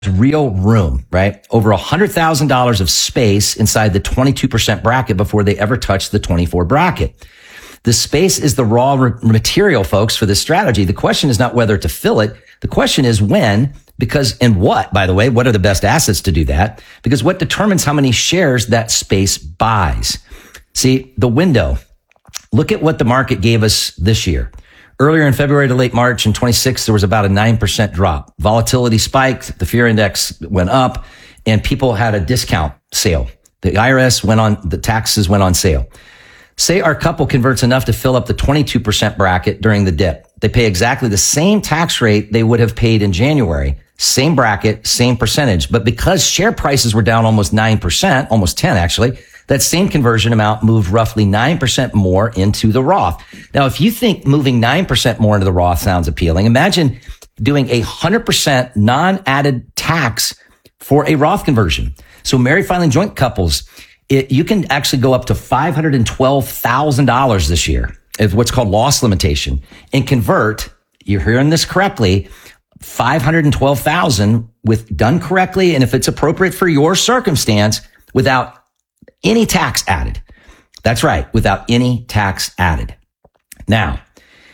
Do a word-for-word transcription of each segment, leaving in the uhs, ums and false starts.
real room, right? Over one hundred thousand dollars of space inside the twenty-two percent bracket before they ever touch the twenty-four bracket. The space is the raw re- material, folks, for this strategy. The question is not whether to fill it. The question is when, because, and what, by the way, what are the best assets to do that? Because what determines how many shares that space buys? See, the window. Look at what the market gave us this year. Earlier in February to late March in twenty-six, there was about a nine percent drop. Volatility spiked, the fear index went up, and people had a discount sale. The I R S went on, the taxes went on sale. Say our couple converts enough to fill up the twenty-two percent bracket during the dip. They pay exactly the same tax rate they would have paid in January. Same bracket, same percentage. But because share prices were down almost nine percent, almost ten actually, that same conversion amount moved roughly nine percent more into the Roth. Now, if you think moving nine percent more into the Roth sounds appealing, imagine doing a one hundred percent non-added tax for a Roth conversion. So married filing joint couples, it, you can actually go up to five hundred twelve thousand dollars this year. It's what's called loss limitation, and convert, you're hearing this correctly, five hundred twelve thousand dollars with done correctly. And if it's appropriate for your circumstance, without any tax added. That's right. Without any tax added. Now,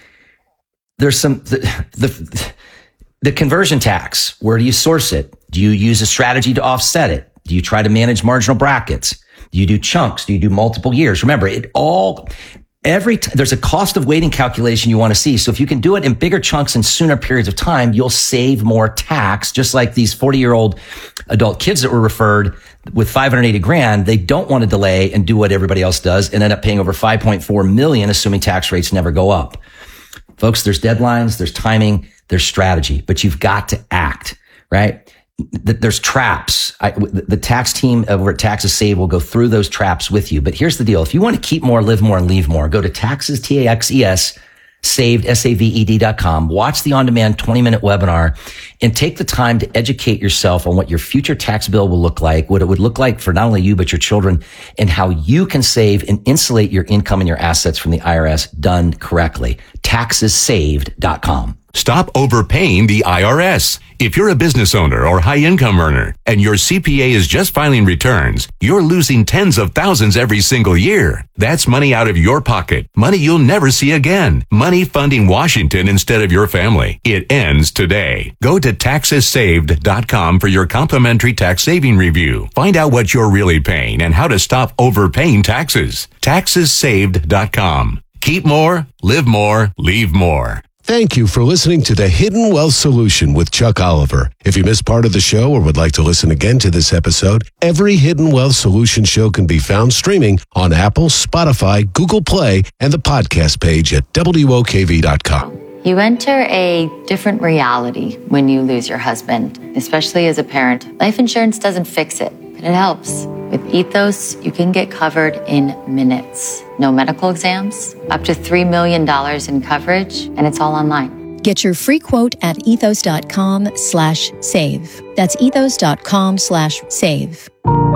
there's some, the, the, the conversion tax. Where do you source it? Do you use a strategy to offset it? Do you try to manage marginal brackets? Do you do chunks? Do you do multiple years? Remember, it all, every, t- there's a cost of waiting calculation you want to see. So if you can do it in bigger chunks in sooner periods of time, you'll save more tax, just like these forty year old adult kids that were referred with five hundred eighty grand. They don't want to delay and do what everybody else does and end up paying over five point four million, assuming tax rates never go up. Folks, there's deadlines, there's timing, there's strategy, but you've got to act, right? There's traps. I, the tax team over at Taxes Saved will go through those traps with you. But here's the deal. If you want to keep more, live more, and leave more, go to taxes, T A X E S, saved, S A V E D dot com. Watch the on-demand twenty minute webinar and take the time to educate yourself on what your future tax bill will look like, what it would look like for not only you, but your children, and how you can save and insulate your income and your assets from the I R S done correctly. taxes saved dot com. Stop overpaying the I R S. If you're a business owner or high-income earner and your C P A is just filing returns, you're losing tens of thousands every single year. That's money out of your pocket, money you'll never see again, money funding Washington instead of your family. It ends today. Go to taxes saved dot com for your complimentary tax saving review. Find out what you're really paying and how to stop overpaying taxes. taxes saved dot com. Keep more, live more, leave more. Thank you for listening to The Hidden Wealth Solution with Chuck Oliver. If you missed part of the show or would like to listen again to this episode, every Hidden Wealth Solution show can be found streaming on Apple, Spotify, Google Play, and the podcast page at W O K V dot com. You enter a different reality when you lose your husband, especially as a parent. Life insurance doesn't fix it, but it helps. With Ethos, you can get covered in minutes. No medical exams, up to three million dollars in coverage, and it's all online. Get your free quote at ethos.com slash save. That's ethos.com slash save.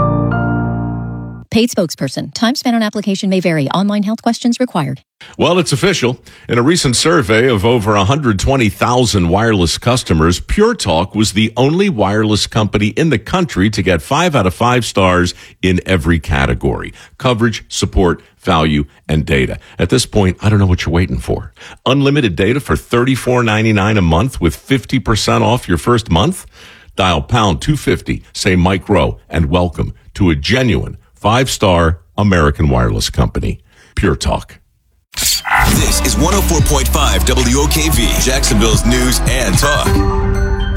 Paid spokesperson. Time spent on application may vary. Online health questions required. Well, it's official. In a recent survey of over one hundred twenty thousand wireless customers, Pure Talk was the only wireless company in the country to get five out of five stars in every category: coverage, support, value, and data. At this point, I don't know what you're waiting for. Unlimited data for thirty-four ninety-nine a month with fifty percent off your first month? Dial pound two fifty, say Mike Rowe, and welcome to a genuine five-star American wireless company. Pure Talk. This is one oh four point five W O K V, Jacksonville's news and talk.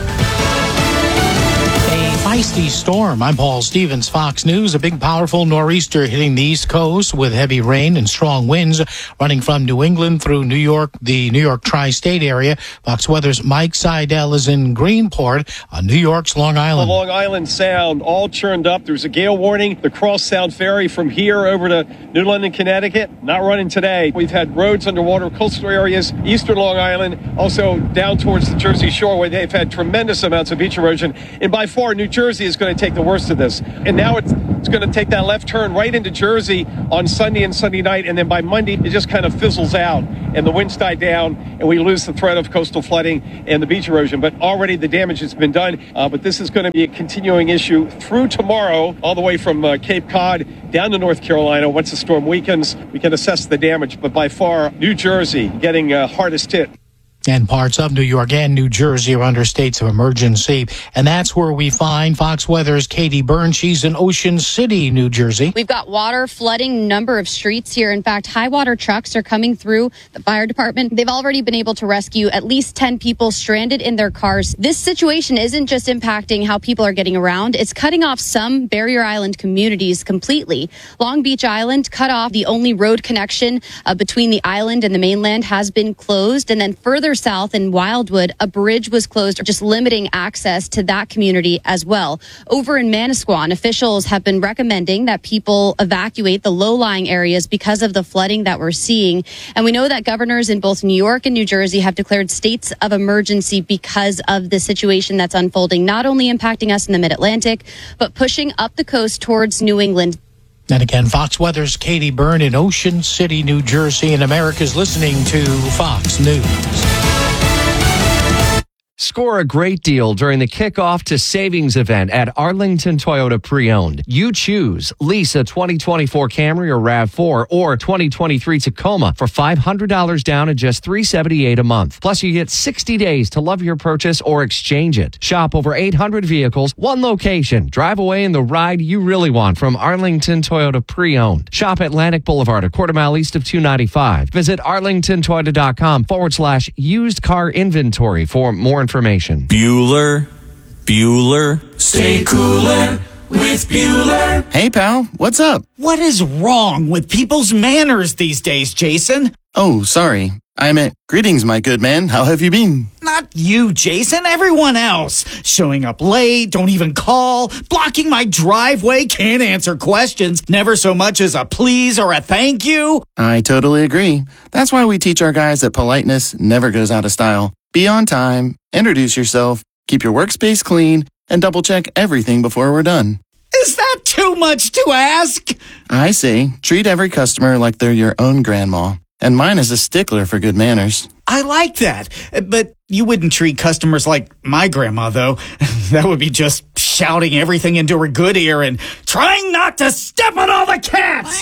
Feisty storm. I'm Paul Stevens, Fox News. A big, powerful nor'easter hitting the East Coast with heavy rain and strong winds running from New England through New York, the New York tri-state area. Fox Weather's Mike Seidel is in Greenport on New York's Long Island. The Long Island Sound all churned up. There's a gale warning. The Cross Sound Ferry from here over to New London, Connecticut, not running today. We've had roads underwater, coastal areas, eastern Long Island, also down towards the Jersey Shore, where they've had tremendous amounts of beach erosion. And by far, New Jersey Jersey is going to take the worst of this. And now it's, it's going to take that left turn right into Jersey on Sunday and Sunday night. And then by Monday, it just kind of fizzles out and the winds die down and we lose the threat of coastal flooding and the beach erosion. But already the damage has been done. Uh, but this is going to be a continuing issue through tomorrow, all the way from uh, Cape Cod down to North Carolina. Once the storm weakens, we can assess the damage. But by far, New Jersey getting uh, hardest hit. And parts of New York and New Jersey are under states of emergency. And that's where we find Fox Weather's Katie Burns. She's in Ocean City, New Jersey. We've got water flooding a number of streets here. In fact, high water trucks are coming through the fire department. They've already been able to rescue at least ten people stranded in their cars. This situation isn't just impacting how people are getting around. It's cutting off some Barrier Island communities completely. Long Beach Island cut off. The only road connection uh, between the island and the mainland has been closed. And then further south in Wildwood, a bridge was closed, just limiting access to that community as well. Over in Manasquan, officials have been recommending that people evacuate the low-lying areas because of the flooding that we're seeing. And we know that governors in both New York and New Jersey have declared states of emergency because of the situation that's unfolding, not only impacting us in the mid-Atlantic, but pushing up the coast towards New England. And again, Fox Weather's Katie Byrne in Ocean City, New Jersey, and America's listening to Fox News. Score a great deal during the kickoff to savings event at Arlington Toyota Pre-Owned. You choose. Lease a twenty twenty-four Camry or RAV four or twenty twenty-three Tacoma for five hundred dollars down at just three hundred seventy-eight dollars a month. Plus, you get sixty days to love your purchase or exchange it. Shop over eight hundred vehicles, one location. Drive away in the ride you really want from Arlington Toyota Pre-Owned. Shop Atlantic Boulevard, a quarter mile east of two ninety-five. Visit arlingtontoyota.com forward slash used car inventory for more information. Bueller, Bueller, stay cooler with Bueller. Hey, pal, what's up? What is wrong with people's manners these days, Jason? Oh, sorry. I meant, greetings, my good man. How have you been? Not you, Jason. Everyone else. Showing up late, don't even call, blocking my driveway, can't answer questions, never so much as a please or a thank you. I totally agree. That's why we teach our guys that politeness never goes out of style. Be on time, introduce yourself, keep your workspace clean, and double check everything before we're done. Is that too much to ask? I say, treat every customer like they're your own grandma. And mine is a stickler for good manners. I like that. But you wouldn't treat customers like my grandma, though. That would be just shouting everything into her good ear and trying not to step on all the cats.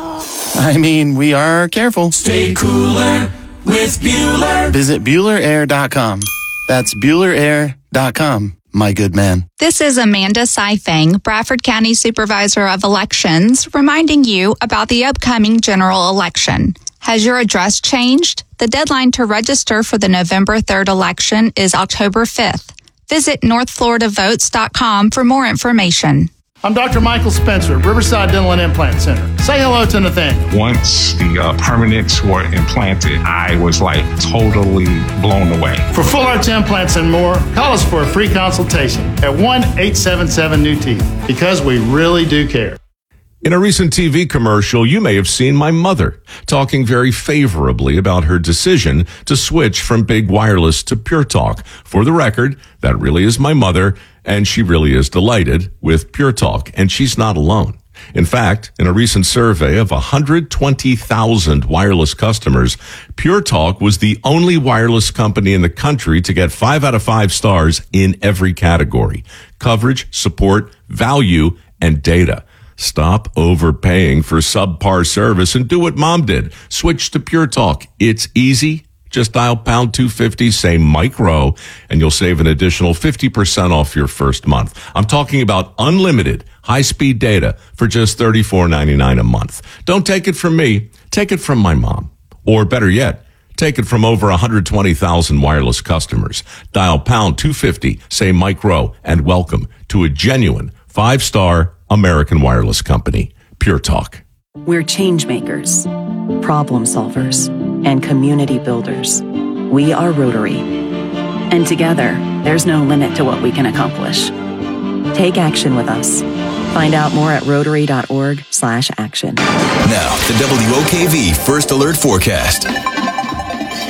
I mean, we are careful. Stay cooler with Bueller. Visit Bueller Air dot com. That's Bueller Air dot com, my good man. This is Amanda Seifang, Bradford County Supervisor of Elections, reminding you about the upcoming general election. Has your address changed? The deadline to register for the November third election is October fifth. Visit north florida votes dot com for more information. I'm Doctor Michael Spencer, Riverside Dental and Implant Center. Say hello to Nathaniel. Once the uh, permanents were implanted, I was like totally blown away. For full arch implants and more, call us for a free consultation at one eight seven seven new teeth, because we really do care. In a recent T V commercial, you may have seen my mother talking very favorably about her decision to switch from Big Wireless to Pure Talk. For the record, that really is my mother, and she really is delighted with Pure Talk, and she's not alone. In fact, in a recent survey of one hundred twenty thousand wireless customers, Pure Talk was the only wireless company in the country to get five out of five stars in every category: coverage, support, value, and data. Stop overpaying for subpar service and do what Mom did. Switch to Pure Talk. It's easy. Just dial pound two fifty, say Mike Rowe, and you'll save an additional fifty percent off your first month. I'm talking about unlimited high-speed data for just thirty-four ninety-nine a month. Don't take it from me. Take it from my mom. Or better yet, take it from over one hundred twenty thousand wireless customers. Dial pound two fifty, say Mike Rowe, and welcome to a genuine five-star American wireless company, Pure Talk. We're change makers, problem solvers, and community builders. We are Rotary. And together, there's no limit to what we can accomplish. Take action with us. Find out more at rotary.org slash action. Now, the W O K V First Alert Forecast.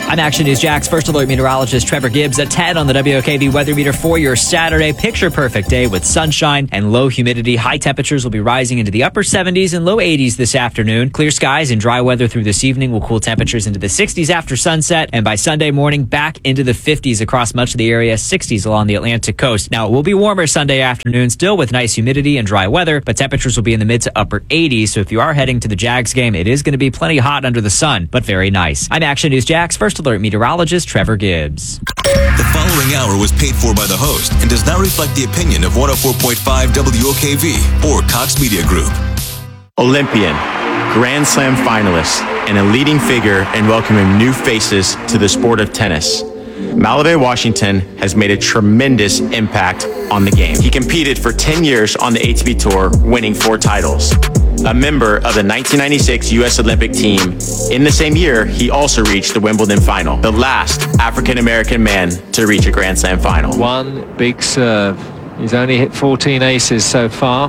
I'm Action News Jax First Alert meteorologist Trevor Gibbs at ten on the W O K V weather meter for your Saturday. Picture perfect day with sunshine and low humidity. High temperatures will be rising into the upper seventies and low eighties this afternoon. Clear skies and dry weather through this evening will cool temperatures into the sixties after sunset, and by Sunday morning back into the fifties across much of the area, sixties along the Atlantic coast. Now it will be warmer Sunday afternoon, still with nice humidity and dry weather, but temperatures will be in the mid to upper eighties. So if you are heading to the Jags game, it is going to be plenty hot under the sun, but very nice. I'm Action News Jax First Alert meteorologist Trevor Gibbs. The following hour was paid for by the host and does not reflect the opinion of one oh four point five W O K V or Cox Media Group. Olympian, Grand Slam finalist, and a leading figure in welcoming new faces to the sport of tennis. Malavei Washington has made a tremendous impact on the game. He competed for ten years on the A T P Tour, winning four titles. A member of the nineteen ninety-six U S Olympic team, in the same year, he also reached the Wimbledon final, the last African-American man to reach a Grand Slam final. One big serve. He's only hit fourteen aces so far.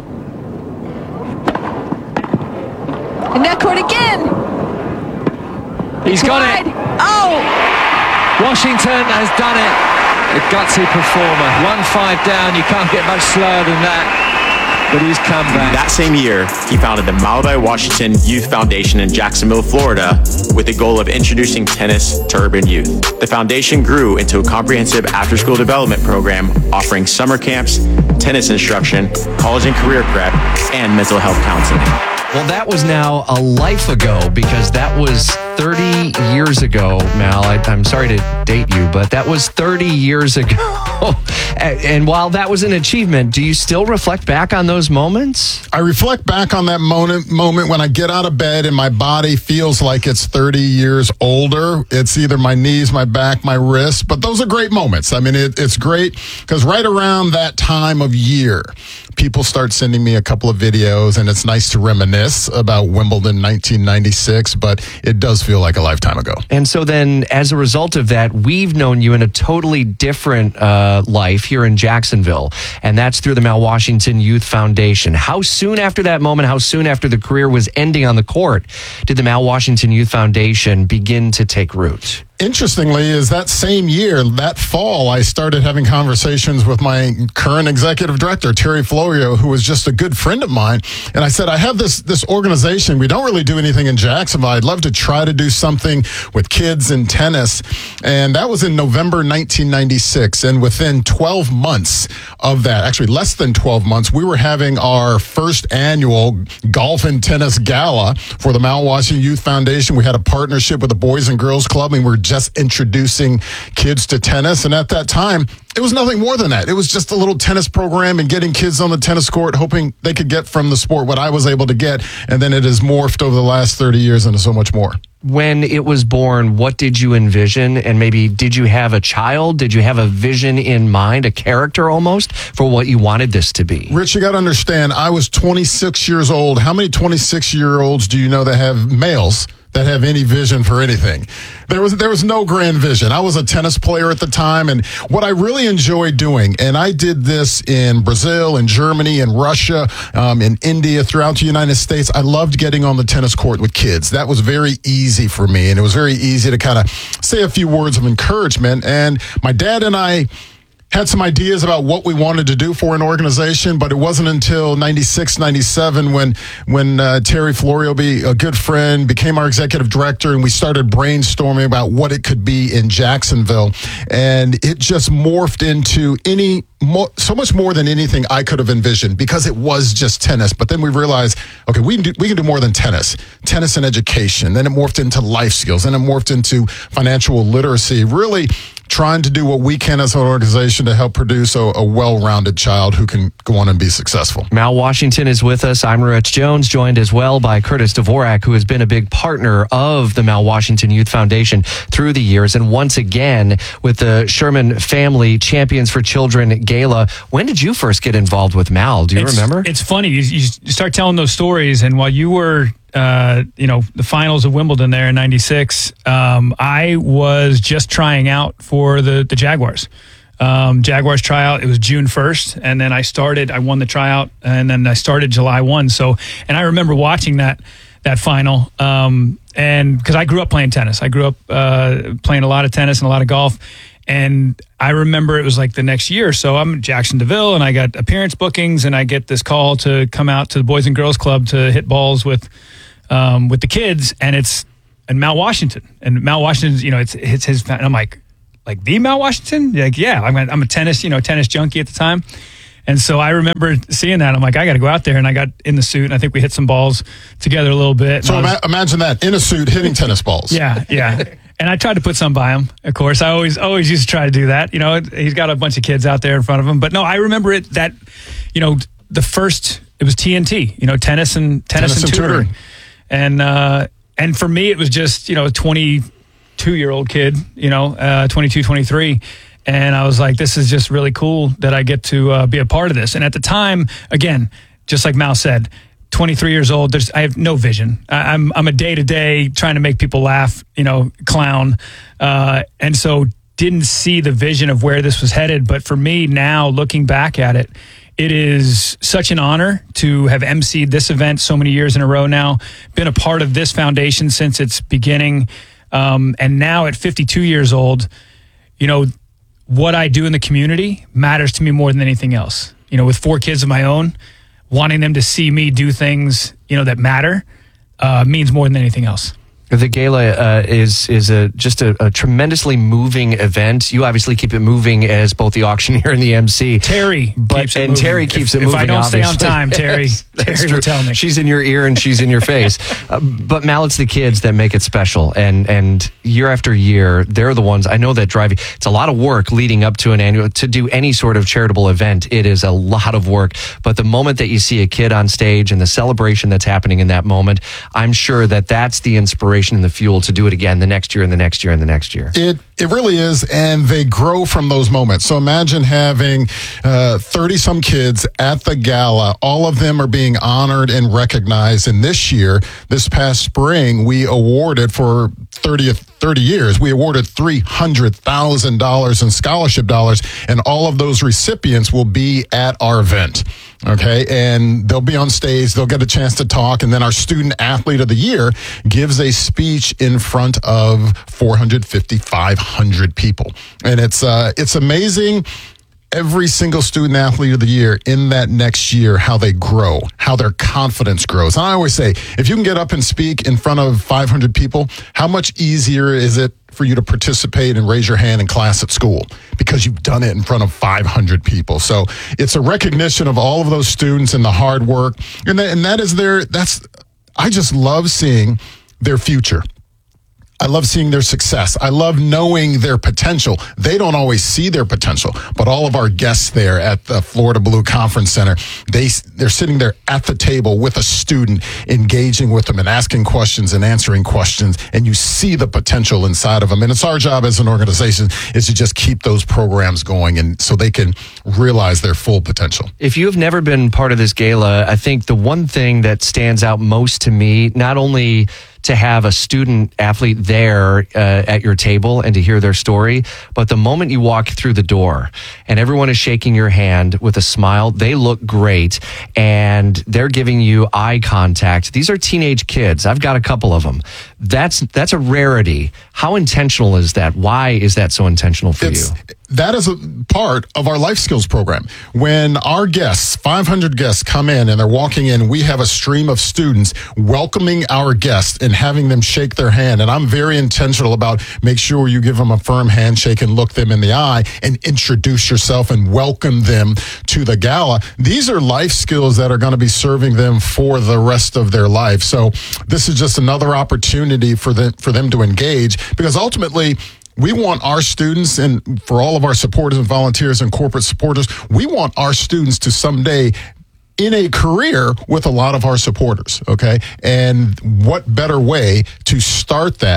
And that court again. He's got it. Oh! Washington has done it. A gutsy performer. One five down. You can't get much slower than that. But he's come back. That same year, he founded the Malavei Washington Youth Foundation in Jacksonville, Florida, with the goal of introducing tennis to urban youth. The foundation grew into a comprehensive after-school development program offering summer camps, tennis instruction, college and career prep, and mental health counseling. Well, that was now a life ago, because that was thirty years ago, Mal. I, I'm sorry to date you, but that was thirty years ago. and, and while that was an achievement, do you still reflect back on those moments? I reflect back on that moment, moment when I get out of bed and my body feels like it's thirty years older. It's either my knees, my back, my wrists, but those are great moments. I mean, it, it's great because right around that time of year, people start sending me a couple of videos, and it's nice to reminisce about Wimbledon nineteen ninety-six, but it does feel like a lifetime ago. And so then, as a result of that, we've known you in a totally different uh, life here in Jacksonville, and that's through the Mal Washington Youth Foundation. How soon after that moment, how soon after the career was ending on the court, did the Mal Washington Youth Foundation begin to take root? Interestingly, is that same year, that fall, I started having conversations with my current executive director, Terry Florio, who was just a good friend of mine. And I said, I have this this organization. We don't really do anything in Jacksonville. I'd love to try to do something with kids in tennis. And that was in November nineteen ninety-six. And within twelve months of that, actually less than twelve months, we were having our first annual golf and tennis gala for the Mal Washington Youth Foundation. We had a partnership with the Boys and Girls Club, and we were just introducing kids to tennis. And at that time, it was nothing more than that. It was just a little tennis program and getting kids on the tennis court, hoping they could get from the sport what I was able to get. And then it has morphed over the last thirty years into so much more. When it was born, what did you envision? And maybe did you have a child? Did you have a vision in mind, a character almost, for what you wanted this to be? Rich, you got to understand, I was twenty-six years old. How many twenty-six-year-olds do you know that have males that have any vision for anything? There was there was no grand vision. I was a tennis player at the time, and what I really enjoyed doing, and I did this in Brazil, in Germany, in Russia, um, in India, throughout the United States. I loved getting on the tennis court with kids. That was very easy for me, and it was very easy to kind of say a few words of encouragement. And my dad and I had some ideas about what we wanted to do for an organization, but it wasn't until ninety-six, ninety-seven when when uh, Terry Florio, be a good friend, became our executive director, and we started brainstorming about what it could be in Jacksonville. And it just morphed into any mo- so much more than anything I could have envisioned, because it was just tennis. But then we realized, okay, we can do, we can do more than tennis. Tennis and education. Then it morphed into life skills. Then it morphed into financial literacy. Really trying to do what we can as an organization to help produce a, a well-rounded child who can go on and be successful. Mal Washington is with us. I'm Rich Jones, joined as well by Curtis Dvorak, who has been a big partner of the Mal Washington Youth Foundation through the years. And once again, with the Sherman Family Champions for Children Gala. When did you first get involved with Mal? Do you it's, remember? It's funny. You, you start telling those stories, and while you were Uh, you know, the finals of Wimbledon there in ninety-six, um, I was just trying out for the, the Jaguars. Um, Jaguars tryout, it was June first, and then I started, I won the tryout, and then I started July first. So, and I remember watching that that final, um, and because I grew up playing tennis, I grew up uh, playing a lot of tennis and a lot of golf. And I remember it was like the next year or so, I'm in Jackson DeVille, and I got appearance bookings, and I get this call to come out to the Boys and Girls Club to hit balls with um, with the kids, and it's in Mount Washington. And Mount Washington, you know, it's it's his. And I'm like, like the Mount Washington? Like, yeah, I'm a, I'm a tennis, you know, tennis junkie at the time. And so I remember seeing that. I'm like, I got to go out there. And I got in the suit, and I think we hit some balls together a little bit. So was, ima- imagine that, in a suit, hitting tennis balls. Yeah, yeah. And I tried to put some by him, of course. I always always used to try to do that. You know, he's got a bunch of kids out there in front of him. But no, I remember it that, you know, the first, it was T N T, you know, tennis and tennis, tennis and, and tutoring. tutoring. And, uh, and for me, it was just, you know, a twenty-two-year-old kid, you know, uh, twenty-two, twenty-three. And I was like, this is just really cool that I get to uh, be a part of this. And at the time, again, just like Mal said, twenty-three years old, there's I have no vision. I, I'm I'm a day-to-day trying to make people laugh, you know, clown. Uh, and so didn't see the vision of where this was headed. But for me now, looking back at it, it is such an honor to have emceed this event so many years in a row now, been a part of this foundation since its beginning. Um, and now at fifty-two years old, you know, what I do in the community matters to me more than anything else. You know, with four kids of my own, wanting them to see me do things, you know, that matter uh, means more than anything else. The gala uh, is is a just a, a tremendously moving event. You obviously keep it moving as both the auctioneer and the M C. Terry but, keeps it and moving. Terry keeps if, it moving. If I don't obviously. stay on time, Terry, yes, Terry will tell me. She's in your ear and she's in your face. Uh, but Mal, it's the kids that make it special, and and year after year, they're the ones I know that drive you. It's a lot of work leading up to an annual to do any sort of charitable event. It is a lot of work. But the moment that you see a kid on stage and the celebration that's happening in that moment, I'm sure that that's the inspiration and the fuel to do it again the next year and the next year and the next year. It it really is, and they grow from those moments. So imagine having uh, thirty some kids at the gala. All of them are being honored and recognized. And this year, this past spring, we awarded for thirtieth, thirty years, we awarded three hundred thousand dollars in scholarship dollars, and all of those recipients will be at our event. Okay, and they'll be on stage, they'll get a chance to talk, and then our student athlete of the year gives a speech in front of four hundred fifty, five hundred people. And it's uh, it's amazing. Every single student athlete of the year in that next year, how they grow, how their confidence grows. And I always say, if you can get up and speak in front of five hundred people, how much easier is it for you to participate and raise your hand in class at school? Because you've done it in front of five hundred people. So it's a recognition of all of those students and the hard work. And that, and that is their, that's, I just love seeing their future. I love seeing their success. I love knowing their potential. They don't always see their potential, but all of our guests there at the Florida Blue Conference Center, they, they're sitting there at the table with a student, engaging with them and asking questions and answering questions, and you see the potential inside of them. And it's our job as an organization is to just keep those programs going, and so they can realize their full potential. If you have never been part of this gala, I think the one thing that stands out most to me, not only to have a student athlete there uh, at your table and to hear their story, but the moment you walk through the door and everyone is shaking your hand with a smile, they look great and they're giving you eye contact. These are teenage kids. I've got a couple of them. That's that's a rarity. How intentional is that? Why is that so intentional for it's, you? That is a part of our life skills program. When our guests, five hundred guests, come in and they're walking in, we have a stream of students welcoming our guests and having them shake their hand. And I'm very intentional about make sure you give them a firm handshake and look them in the eye and introduce yourself and welcome them to the gala. These are life skills that are going to be serving them for the rest of their life. So this is just another opportunity for them, for them to engage, because ultimately, we want our students, and for all of our supporters and volunteers and corporate supporters, we want our students to someday in a career with a lot of our supporters, okay? And what better way to start that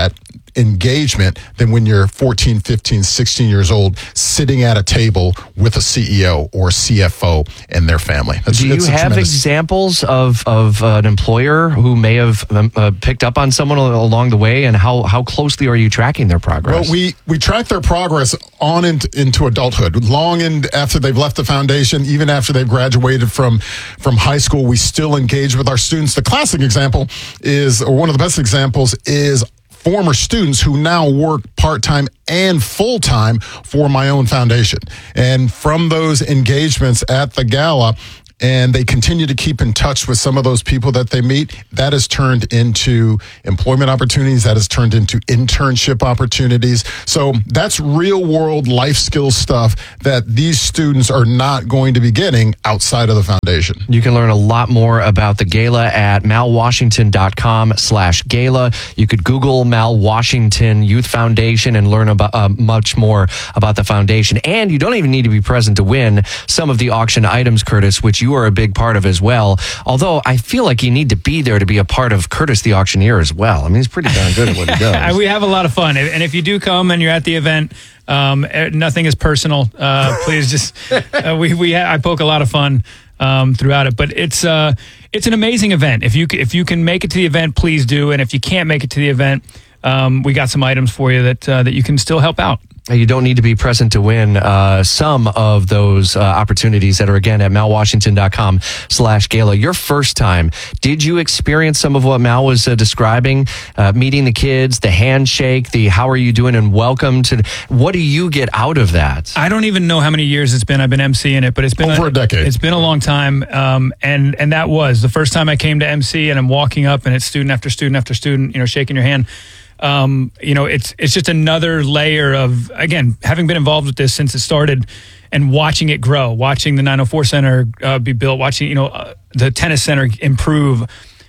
engagement than when you're fourteen, fifteen, sixteen years old sitting at a table with a C E O or C F O and their family. That's, Do you that's have tremendous... examples of, of uh, an employer who may have um, uh, picked up on someone along the way, and how, how closely are you tracking their progress? Well, we, we track their progress on in, into adulthood, long in, after they've left the foundation, even after they've graduated from, from high school. We still engage with our students. The classic example is, or one of the best examples is former students who now work part-time and full-time for my own foundation. And from those engagements at the gala, and they continue to keep in touch with some of those people that they meet, that has turned into employment opportunities, that has turned into internship opportunities. So that's real world life skill stuff that these students are not going to be getting outside of the foundation. You can learn a lot more about the gala at malwashington.com slash gala. You could Google Mal Washington Youth Foundation and learn about uh, much more about the foundation. And you don't even need to be present to win some of the auction items, Curtis, which you are a big part of as well. Although I feel like you need to be there to be a part of Curtis the Auctioneer as well. I mean, he's pretty darn good at what he does. We have a lot of fun. And if you do come and you're at the event, um, nothing is personal. Uh, please just, uh, we, we, I poke a lot of fun um, throughout it. But it's, uh, it's an amazing event. If you, if you can make it to the event, please do. And if you can't make it to the event, um, we got some items for you that, uh, that you can still help out. You don't need to be present to win uh, some of those uh, opportunities that are, again, at malwashington.com slash gala. Your first time, did you experience some of what Mal was uh, describing? Uh, meeting the kids, the handshake, the how are you doing and welcome to. What do you get out of that? I don't even know how many years it's been. I've been emceeing it, but it's been over a, a decade. It's been a long time. Um, and, and that was the first time I came to M C, and I'm walking up and it's student after student after student, you know, shaking your hand. Um, you know, it's it's just another layer of, again, having been involved with this since it started and watching it grow, watching the nine oh four Center uh, be built, watching, you know, uh, the tennis center improve,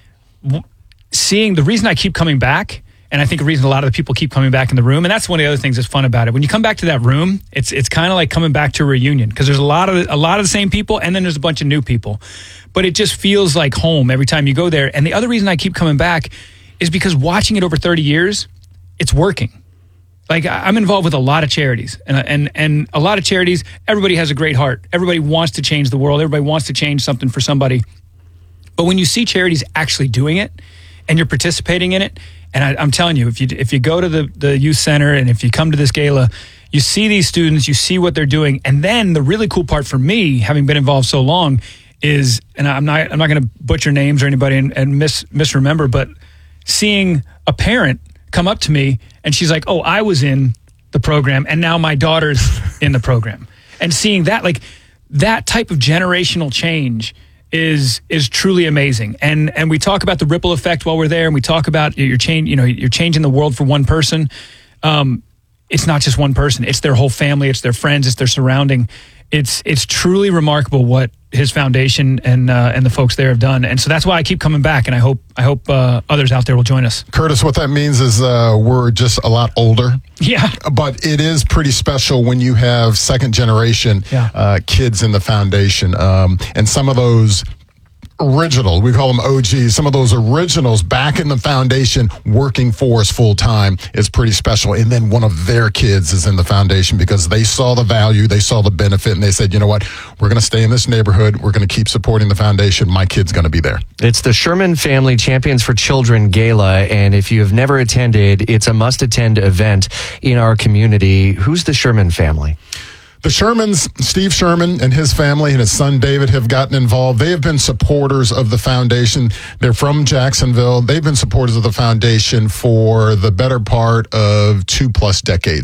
w- seeing the reason I keep coming back, and I think the reason a lot of the people keep coming back in the room, and that's one of the other things that's fun about it. When you come back to that room, it's it's kind of like coming back to a reunion, because there's a lot of a lot of the same people, and then there's a bunch of new people, but it just feels like home every time you go there. And the other reason I keep coming back is because watching it over thirty years, it's working. Like, I'm involved with a lot of charities, and and and a lot of charities, everybody has a great heart. Everybody wants to change the world. Everybody wants to change something for somebody. But when you see charities actually doing it, and you're participating in it, and I, I'm telling you, if you if you go to the, the youth center, and if you come to this gala, you see these students, you see what they're doing. And then the really cool part for me, having been involved so long, is, and I'm not I'm not going to butcher names or anybody and, and mis misremember, but seeing a parent come up to me and she's like, oh, I was in the program and now my daughter's in the program. And seeing that, like, that type of generational change is is truly amazing. And and we talk about the ripple effect while we're there, and we talk about you're change, you know, you're changing the world for one person. Um, it's not just one person, it's their whole family, it's their friends, it's their surrounding. It's it's truly remarkable what his foundation and uh, and the folks there have done, and so that's why I keep coming back. And I hope I hope uh, others out there will join us. Curtis, what that means is uh, we're just a lot older. Yeah, but it is pretty special when you have second generation yeah. uh, kids in the foundation, um, and some of those original, we call them O Gs, some of those originals back in the foundation working for us full time is pretty special. And then one of their kids is in the foundation because they saw the value, they saw the benefit, and they said, you know what, we're going to stay in this neighborhood, we're going to keep supporting the foundation, my kid's going to be there. It's the Sherman Family Champions for Children Gala, and if you have never attended, it's a must-attend event in our community. Who's the Sherman family? The Shermans, Steve Sherman and his family and his son David have gotten involved. They have been supporters of the foundation. They're from Jacksonville. They've been supporters of the foundation for the better part of two plus decades.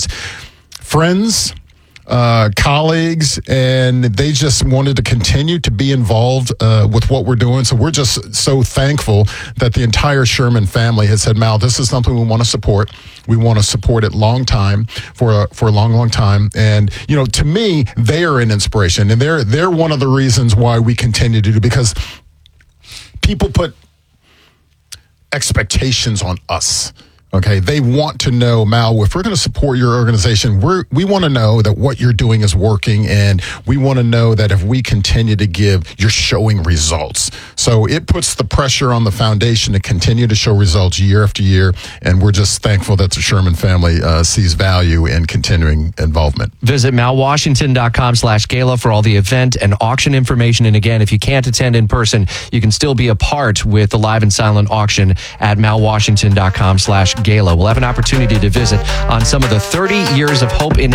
Friends, uh, colleagues, and they just wanted to continue to be involved uh, with what we're doing. So we're just so thankful that the entire Sherman family has said, Mal, this is something we want to support. We want to support it long time for a, for a long, long time. And, you know, to me, they are an inspiration, and they're, they're one of the reasons why we continue to do, because people put expectations on us Okay, they want to know, Mal, if we're going to support your organization, we're, we want to know that what you're doing is working, and we want to know that if we continue to give, you're showing results. So it puts the pressure on the foundation to continue to show results year after year, and we're just thankful that the Sherman family uh, sees value in continuing involvement. Visit malwashington.com slash gala for all the event and auction information. And again, if you can't attend in person, you can still be a part with the live and silent auction at malwashington.com slash gala. We'll have an opportunity to visit on some of the thirty years of hope in